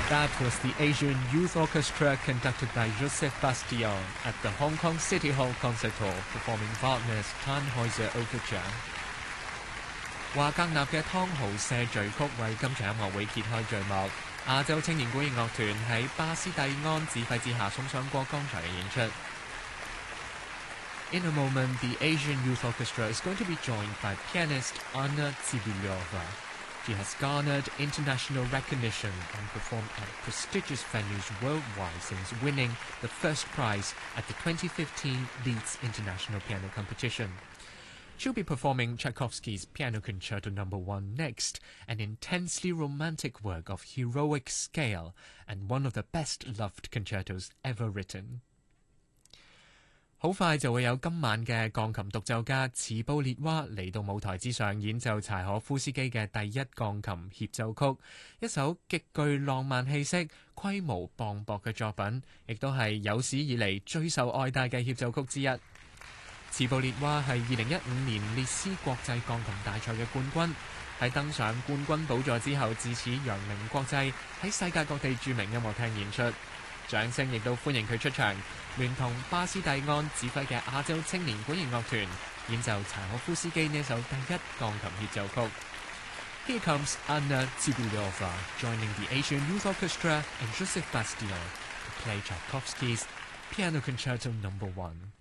That was the Asian Youth Orchestra conducted by Joseph Bastien at the Hong Kong City Hall Concert Hall performing Wagner's Tannhäuser Overture。華格納嘅湯豪社序曲為今場音樂會揭開序幕。亞洲青年管弦樂團喺巴斯蒂安指揮之下送上過剛才嘅演出。In a moment, the Asian Youth Orchestra is going to be joined by pianist Anna Tsibylyova.She has garnered international recognition and performed at prestigious venues worldwide since winning the first prize at the 2015 Leeds International Piano Competition. She'll be performing Tchaikovsky's Piano Concerto No. 1 next, an intensely romantic work of heroic scale and one of the best-loved concertos ever written.好快就會有今晚嘅鋼琴獨奏家茨布列娃嚟到舞台之上演奏柴可夫斯基嘅第一鋼琴協奏曲，一首極具浪漫氣息、規模磅礴嘅作品，亦都係有史以嚟最受愛戴嘅協奏曲之一。茨布列娃係2015年列斯國際鋼琴大賽嘅冠軍，喺登上冠軍寶座之後，自此揚名國際，喺世界各地著名音樂廳演出。掌聲亦都歡迎佢出場，聯同巴斯蒂安指揮嘅亞洲青年管弦樂團演奏柴可夫斯基呢首第一鋼琴協奏曲。Here comes Anna Tsibylyova joining the Asian Youth Orchestra and Joseph Bastien to play Tchaikovsky's Piano Concerto No. 1.